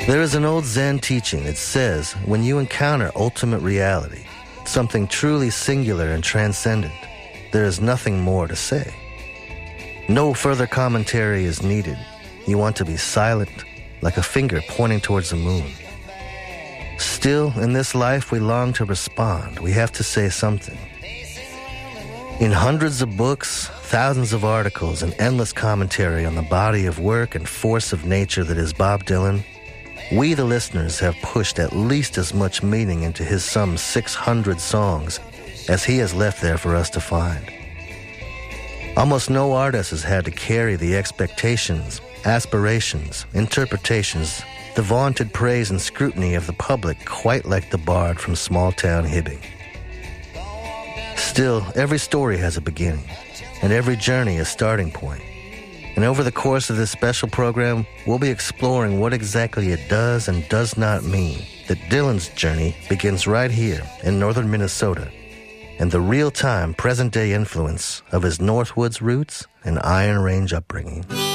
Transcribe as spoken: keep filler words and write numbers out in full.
There is an old Zen teaching that says when you encounter ultimate reality, something truly singular and transcendent, there is nothing more to say. No further commentary is needed. You want to be silent, like a finger pointing towards the moon. Still, in this life, we long to respond. We have to say something. In hundreds of books, thousands of articles, and endless commentary on the body of work and force of nature that is Bob Dylan, we, the listeners, have pushed at least as much meaning into his some six hundred songs as he has left there for us to find. Almost no artist has had to carry the expectations, aspirations, interpretations, the vaunted praise and scrutiny of the public quite like the bard from small-town Hibbing. Still, every story has a beginning, and every journey a starting point. And over the course of this special program, we'll be exploring what exactly it does and does not mean that Dylan's journey begins right here in northern Minnesota, and the real-time, present-day influence of his Northwoods roots and Iron Range upbringing.